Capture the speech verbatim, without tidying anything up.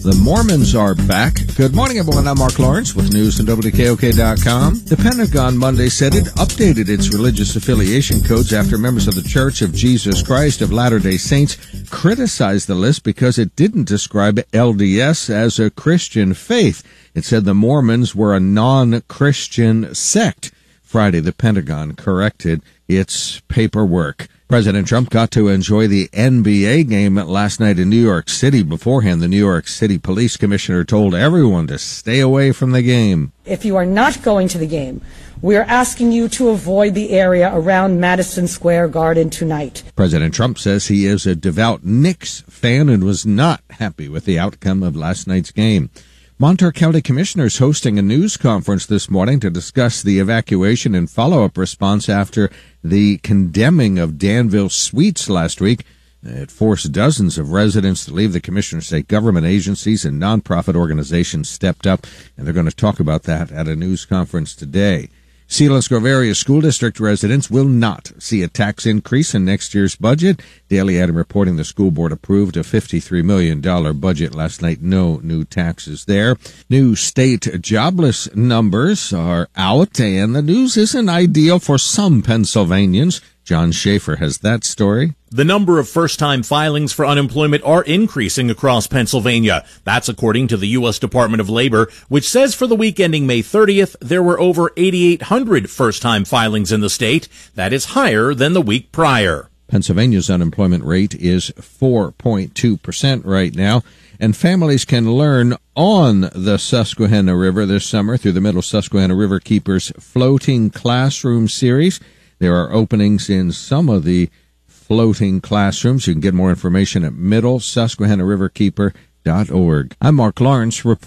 The Mormons are back. Good morning, everyone. I'm Mark Lawrence with news from W K O K dot com. The Pentagon Monday said it updated its religious affiliation codes after members of the Church of Jesus Christ of Latter-day Saints criticized the list because it didn't describe L D S as a Christian faith. It said the Mormons were a non-Christian sect. Friday, the Pentagon corrected its paperwork. President Trump got to enjoy the N B A game last night in New York City. Beforehand, the New York City Police Commissioner told everyone to stay away from the game. If you are not going to the game, we are asking you to avoid the area around Madison Square Garden tonight. President Trump says he is a devout Knicks fan and was not happy with the outcome of last night's game. Montour County Commissioners hosting a news conference this morning to discuss the evacuation and follow-up response after the condemning of Danville Suites last week. It forced dozens of residents to leave. The commissioners say government agencies and nonprofit organizations stepped up, and they're going to talk about that at a news conference today. Selinsgrove Area School District residents will not see a tax increase in next year's budget. Daily Adam reporting the school board approved a fifty-three million dollars budget last night. No new taxes there. New state jobless numbers are out, and the news isn't ideal for some Pennsylvanians. John Schaefer has that story. The number of first-time filings for unemployment are increasing across Pennsylvania. That's according to the U S Department of Labor, which says for the week ending May thirtieth, there were over eighty-eight hundred first-time filings in the state. That is higher than the week prior. Pennsylvania's unemployment rate is four point two percent right now, and families can learn on the Susquehanna River this summer through the Middle Susquehanna River Keepers Floating Classroom Series. There are openings in some of the floating classrooms. You can get more information at middle susquehanna river keeper dot org. I'm Mark Lawrence reporting.